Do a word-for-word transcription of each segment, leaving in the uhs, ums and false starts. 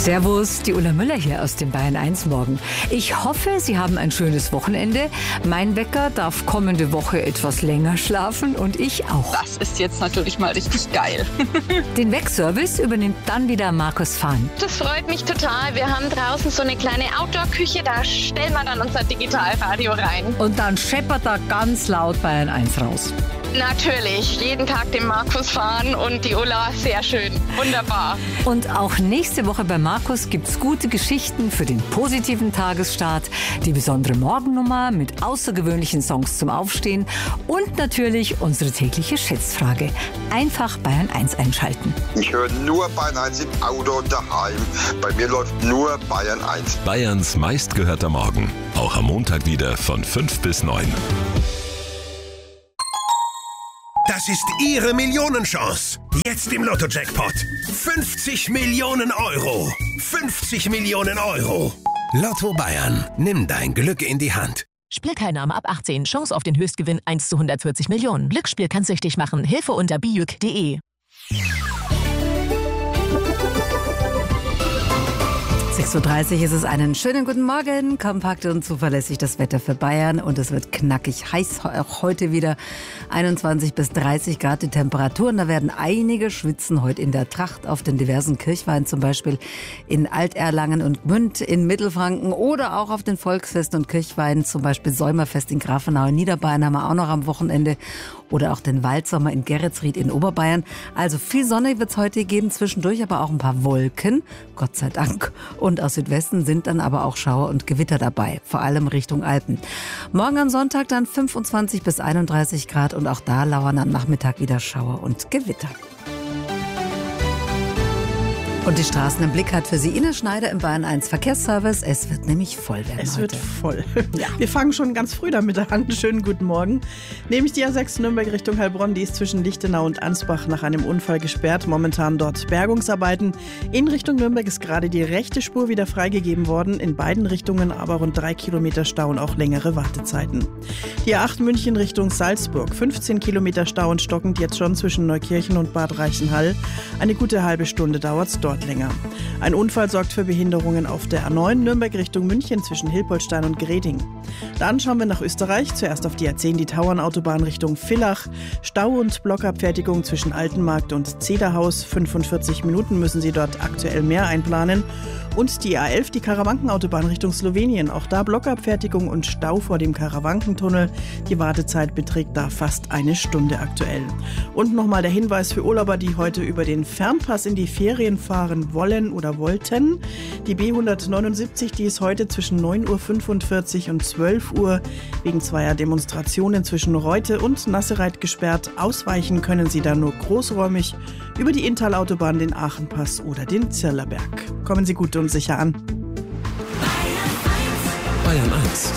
Servus, die Ulla Müller hier aus dem Bayern eins Morgen. Ich hoffe, Sie haben ein schönes Wochenende. Mein Wecker darf kommende Woche etwas länger schlafen und ich auch. Das ist jetzt natürlich mal richtig geil. Den Weckservice übernimmt dann wieder Markus Fahn. Das freut mich total. Wir haben draußen so eine kleine Outdoor-Küche, da stellen wir dann unser Digitalradio rein. Und dann scheppert da ganz laut Bayern eins raus. Natürlich, jeden Tag den Markus fahren und die Ulla, sehr schön, wunderbar. Und auch nächste Woche bei Markus gibt's gute Geschichten für den positiven Tagesstart, die besondere Morgennummer mit außergewöhnlichen Songs zum Aufstehen und natürlich unsere tägliche Schätzfrage. Einfach Bayern eins einschalten. Ich höre nur Bayern eins im Auto und daheim. Bei mir läuft nur Bayern eins. Bayerns meistgehörter Morgen, auch am Montag wieder von fünf bis neun. Das ist Ihre Millionenchance. Jetzt im Lotto-Jackpot. fünfzig Millionen Euro. fünfzig Millionen Euro. Lotto Bayern. Nimm dein Glück in die Hand. Spielteilnahme ab achtzehn. Chance auf den Höchstgewinn eins zu hundertvierzig Millionen. Glücksspiel kann süchtig machen. Hilfe unter bijuk punkt de. sechs Uhr dreißig ist es. Einen schönen guten Morgen. Kompakt und zuverlässig das Wetter für Bayern. Und es wird knackig heiß. Auch heute wieder einundzwanzig bis dreißig Grad die Temperaturen. Da werden einige schwitzen heute in der Tracht auf den diversen Kirchweihen, zum Beispiel in Alterlangen und Gmünd in Mittelfranken oder auch auf den Volksfesten und Kirchweihen, zum Beispiel Säumerfest in Grafenau in Niederbayern haben wir auch noch am Wochenende. Oder auch den Waldsommer in Geretsried in Oberbayern. Also viel Sonne wird es heute geben, zwischendurch aber auch ein paar Wolken, Gott sei Dank. Und aus Südwesten sind dann aber auch Schauer und Gewitter dabei, vor allem Richtung Alpen. Morgen am Sonntag dann fünfundzwanzig bis einunddreißig Grad und auch da lauern am Nachmittag wieder Schauer und Gewitter. Und die Straßen im Blick hat für Sie Ines Schneider im Bayern eins Verkehrsservice. Es wird nämlich voll werden Es heute. wird voll. Ja. Wir fangen schon ganz früh damit an. Schönen guten Morgen. Nämlich die A sechs Nürnberg Richtung Heilbronn, die ist zwischen Lichtenau und Ansbach nach einem Unfall gesperrt. Momentan dort Bergungsarbeiten. In Richtung Nürnberg ist gerade die rechte Spur wieder freigegeben worden. In beiden Richtungen aber rund drei Kilometer Stau und auch längere Wartezeiten. Die A acht München Richtung Salzburg. fünfzehn Kilometer Stau und stockend jetzt schon zwischen Neukirchen und Bad Reichenhall. Eine gute halbe Stunde dauert es dort länger. Ein Unfall sorgt für Behinderungen auf der A neun Nürnberg Richtung München zwischen Hilpoltstein und Greding. Dann schauen wir nach Österreich, zuerst auf die A zehn, die Tauernautobahn Richtung Villach. Stau und Blockabfertigung zwischen Altenmarkt und Zederhaus. fünfundvierzig Minuten müssen Sie dort aktuell mehr einplanen. Und die A elf, die Karawankenautobahn Richtung Slowenien. Auch da Blockabfertigung und Stau vor dem Karawankentunnel. Die Wartezeit beträgt da fast eine Stunde aktuell. Und nochmal der Hinweis für Urlauber, die heute über den Fernpass in die Ferien fahren wollen oder wollten. Die B hundertneunundsiebzig, die ist heute zwischen neun Uhr fünfundvierzig und zwölf Uhr wegen zweier Demonstrationen zwischen Reute und Nassereit gesperrt. Ausweichen können Sie da nur großräumig über die Inntal-Autobahn, den Aachenpass oder den Zirlerberg. Kommen Sie gut und sicher an. Bayern eins.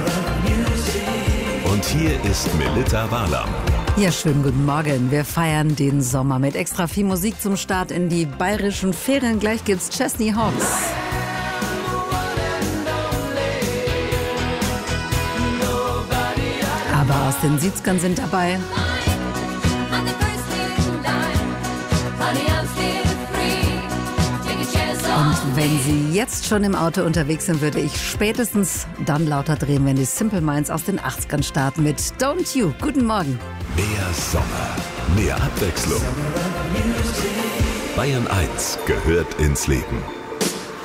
Und hier ist Melitta Wahlam. Ja, schönen guten Morgen. Wir feiern den Sommer mit extra viel Musik zum Start in die bayerischen Ferien. Gleich gibt's Chesney Hawkes. Aber aus den siebzigern sind dabei und wenn Sie jetzt schon im Auto unterwegs sind, würde ich spätestens dann lauter drehen, wenn die Simple Minds aus den achtzigern starten mit Don't You. Guten Morgen. Mehr Sommer, mehr Abwechslung. Bayern eins gehört ins Leben.